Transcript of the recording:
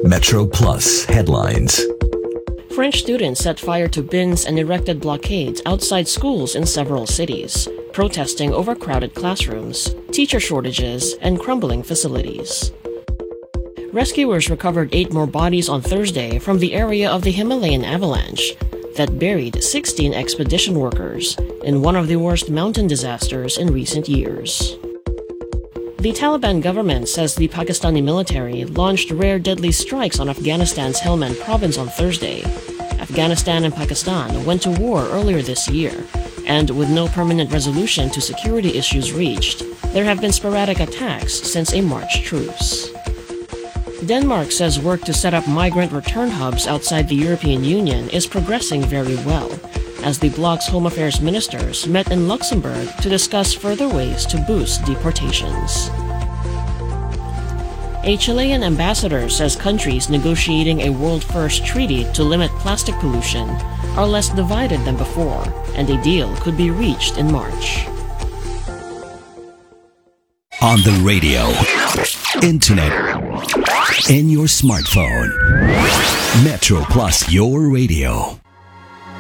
Metro Plus headlines. French students set fire to bins and erected blockades outside schools in several cities, protesting overcrowded classrooms, teacher shortages, and crumbling facilities. Rescuers recovered 8 more bodies on Thursday from the area of the Himalayan avalanche that buried 16 expedition workers in one of the worst mountain disasters in recent years. The Taliban government says the Pakistani military launched rare deadly strikes on Afghanistan's Helmand province on Thursday. Afghanistan and Pakistan went to war earlier this year, and with no permanent resolution to security issues reached, there have been sporadic attacks since a March truce. Denmark says work to set up migrant return hubs outside the European Union is progressing very well, as the bloc's Home Affairs ministers met in Luxembourg to discuss further ways to boost deportations. A Chilean ambassador says countries negotiating a world-first treaty to limit plastic pollution are less divided than before, and a deal could be reached in March. On the radio, internet, in your smartphone. Metro Plus, your radio.